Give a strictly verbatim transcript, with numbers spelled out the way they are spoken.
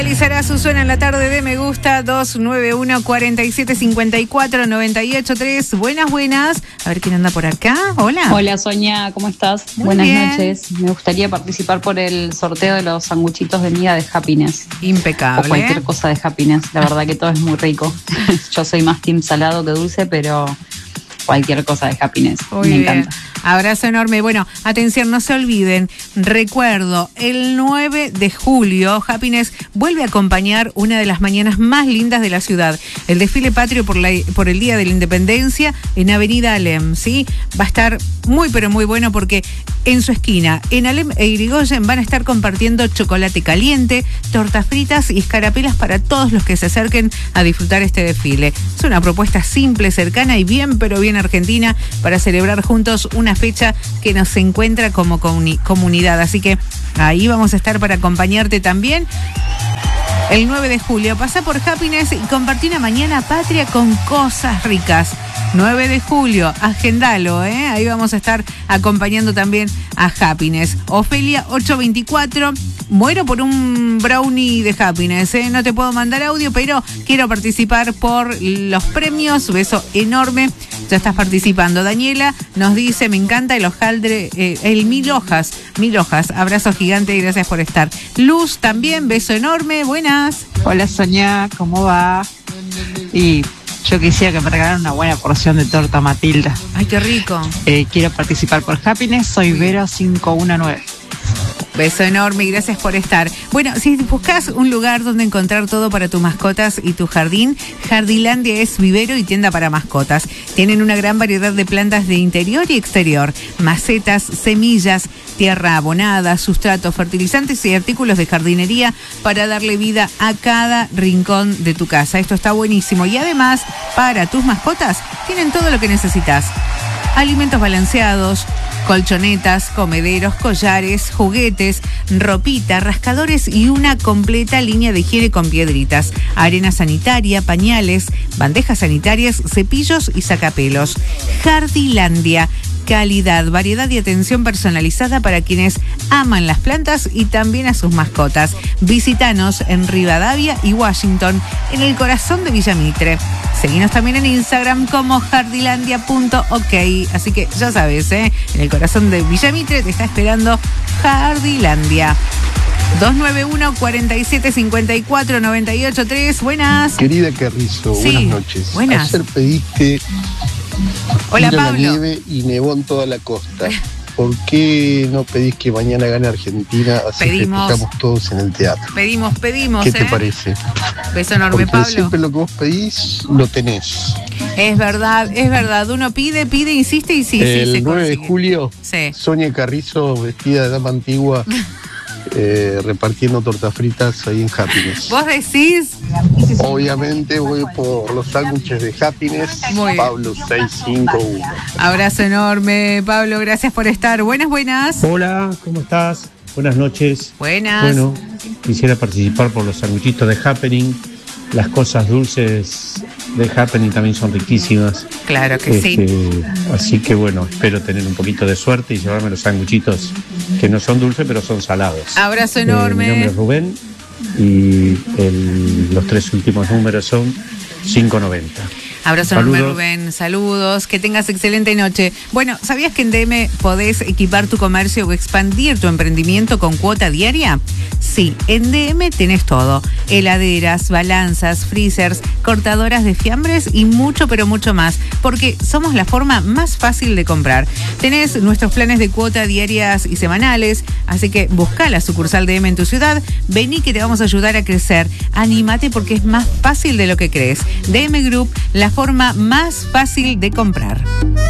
Lizarazu suena en la tarde de Me Gusta. Dos nueve uno, cuatro siete cinco cuatro, nueve ocho tres. Buenas, buenas. A ver quién anda por acá. Hola. Hola, Sonia, ¿cómo estás? Muy Buenas bien. noches. Me gustaría participar por el sorteo de los sanguchitos de miga de Happiness. Impecable. O cualquier cosa de Happiness. La verdad que todo es muy rico. Yo soy más team salado que dulce, pero cualquier cosa de Happiness. Muy Me bien. encanta. Abrazo enorme. Bueno, atención, no se olviden. Recuerdo, el nueve de julio, Happiness vuelve a acompañar una de las mañanas más lindas de la ciudad. El desfile patrio por, la, por el Día de la Independencia en Avenida Alem, ¿sí? Va a estar muy, pero muy bueno porque en su esquina, en Alem e Irigoyen, van a estar compartiendo chocolate caliente, tortas fritas y escarapelas para todos los que se acerquen a disfrutar este desfile. Es una propuesta simple, cercana y bien, pero bien argentina para celebrar juntos una fecha que nos encuentra como comuni- comunidad. Así que ahí vamos a estar para acompañarte también. El nueve de julio, pasa por Happiness y compartí una mañana patria con cosas ricas. nueve de julio, agendalo, ¿eh? Ahí vamos a estar acompañando también a Happiness. Ofelia ocho veinticuatro, muero por un brownie de Happiness, ¿eh? No te puedo mandar audio, pero quiero participar por los premios. Beso enorme. Ya estás participando. Daniela nos dice, me encanta el hojaldre, eh, el mil hojas, mil hojas. Abrazo gigante y gracias por estar. Luz también, beso enorme. Buenas. Hola Sonia, ¿cómo va? Y yo quisiera que me regalaran una buena porción de torta Matilda. Ay, qué rico. Eh, quiero participar por Happiness, soy Vera cinco uno nueve. Beso enorme y gracias por estar. Bueno, si buscas un lugar donde encontrar todo para tus mascotas y tu jardín, Jardilandia es vivero y tienda para mascotas. Tienen una gran variedad de plantas de interior y exterior, macetas, semillas, tierra abonada, sustratos, fertilizantes y artículos de jardinería para darle vida a cada rincón de tu casa. Esto está buenísimo. Y además, para tus mascotas, tienen todo lo que necesitas. Alimentos balanceados, colchonetas, comederos, collares, juguetes, ropita, rascadores y una completa línea de higiene con piedritas, arena sanitaria, pañales, bandejas sanitarias, cepillos y sacapelos. Jardilandia. Calidad, variedad y atención personalizada para quienes aman las plantas y también a sus mascotas. Visítanos en Rivadavia y Washington, en el corazón de Villa Mitre. Seguinos también en Instagram como jardilandia punto ok. Así que ya sabes, ¿eh? En el corazón de Villa Mitre te está esperando Jardilandia. dos nueve uno, cuatro siete cinco cuatro, nueve ocho tres. Buenas. Querida Carrizo, Sí, buenas noches. buenas. Ayer pediste Hola, ir a la Pablo. nieve y nevó en toda la costa. ¿Por qué no pedís que mañana gane Argentina? Así Pedimos. festejamos todos en el teatro. Pedimos, pedimos, ¿Qué te ¿eh? parece? Beso enorme, Porque Pablo. siempre lo que vos pedís, lo tenés. Es verdad, es verdad. Uno pide, pide, insiste y sí, sí, el se nueve de consigue. julio, Sí. Sonia Carrizo, vestida de dama antigua, eh, repartiendo tortas fritas ahí en Happiness. ¿Vos decís? Obviamente voy por los sándwiches de Happiness. Muy bien. Pablo seis cinco uno. Abrazo enorme, Pablo, gracias por estar. Buenas, buenas. Hola, ¿cómo estás? Buenas noches. Buenas. Bueno, quisiera participar por los sanguchitos de Happening. Las cosas dulces de Happening también son riquísimas. Claro que sí. Este, así que bueno, espero tener un poquito de suerte y llevarme los sanguchitos que no son dulces, pero son salados. Abrazo Eh, mi nombre enorme. es Rubén y el- los tres últimos números son cinco noventa. Abrazo enorme, Saludos. Rubén. Saludos. Que tengas excelente noche. Bueno, ¿sabías que en D M podés equipar tu comercio o expandir tu emprendimiento con cuota diaria? Sí, en D M tenés todo. Heladeras, balanzas, freezers, cortadoras de fiambres y mucho, pero mucho más. Porque somos la forma más fácil de comprar. Tenés nuestros planes de cuota diarias y semanales. Así que buscá la sucursal D M en tu ciudad. Vení que te vamos a ayudar a crecer. Anímate porque es más fácil de lo que crees. D M Group, la forma más fácil de comprar.